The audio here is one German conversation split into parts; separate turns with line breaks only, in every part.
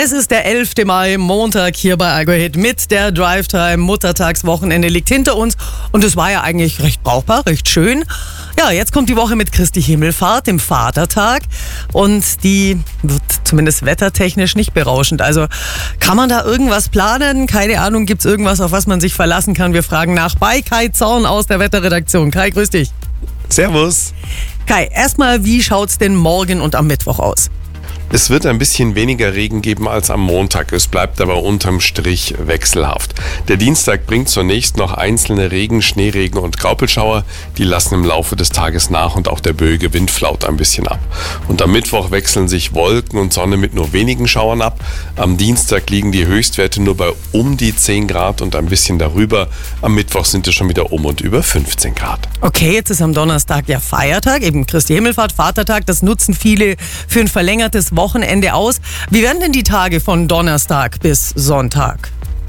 Es ist der 11. Mai, Montag hier bei Allgäu Hit mit der Drive-Time. Muttertagswochenende liegt hinter uns und es war ja eigentlich recht brauchbar, recht schön. Ja, jetzt kommt die Woche mit Christi Himmelfahrt, dem Vatertag, und die wird zumindest wettertechnisch nicht berauschend. Also kann man da irgendwas planen? Keine Ahnung, gibt's irgendwas, auf was man sich verlassen kann? Wir fragen nach bei Kai Zorn aus der Wetterredaktion. Kai, grüß dich.
Servus.
Kai, erstmal, wie schaut's denn morgen und am Mittwoch aus?
Es wird ein bisschen weniger Regen geben als am Montag. Es bleibt aber unterm Strich wechselhaft. Der Dienstag bringt zunächst noch einzelne Regen, Schneeregen und Graupelschauer. Die lassen im Laufe des Tages nach und auch der böige Wind flaut ein bisschen ab. Und am Mittwoch wechseln sich Wolken und Sonne mit nur wenigen Schauern ab. Am Dienstag liegen die Höchstwerte nur bei um die 10 Grad und ein bisschen darüber. Am Mittwoch sind es schon wieder um und über 15 Grad.
Okay, jetzt ist am Donnerstag ja Feiertag, eben Christi Himmelfahrt, Vatertag. Das nutzen viele für ein verlängertes Wochenende aus. Wie werden denn die Tage von Donnerstag bis Sonntag?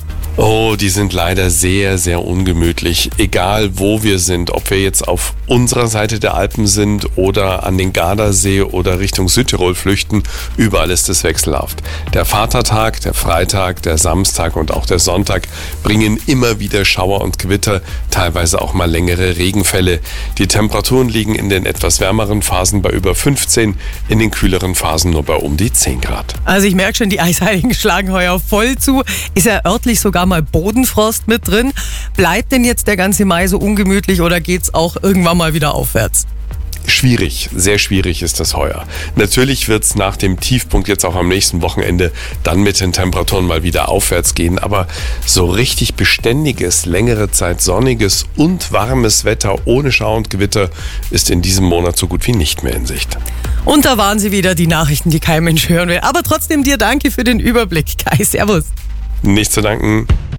Oh, die sind leider sehr, sehr ungemütlich. Egal wo wir sind, ob wir jetzt auf unserer Seite der Alpen sind oder an den Gardasee oder Richtung Südtirol flüchten, überall ist es wechselhaft. Der Vatertag, der Freitag, der Samstag und auch der Sonntag bringen immer wieder Schauer und Gewitter, teilweise auch mal längere Regenfälle. Die Temperaturen liegen in den etwas wärmeren Phasen bei über 15, in den kühleren Phasen nur bei um die 10 Grad.
Also ich merke schon, die Eisheiligen schlagen heuer voll zu. Ist ja örtlich sogar mal Bodenfrost mit drin. Bleibt denn jetzt der ganze Mai so ungemütlich oder geht's auch irgendwann mal wieder aufwärts?
Schwierig, sehr schwierig ist das heuer. Natürlich wird es nach dem Tiefpunkt jetzt auch am nächsten Wochenende dann mit den Temperaturen mal wieder aufwärts gehen, aber so richtig beständiges, längere Zeit sonniges und warmes Wetter ohne Schauer und Gewitter ist in diesem Monat so gut wie nicht mehr in Sicht.
Und da waren sie wieder, die Nachrichten, die kein Mensch hören will. Aber trotzdem dir danke für den Überblick, Kai. Servus.
Nicht zu danken.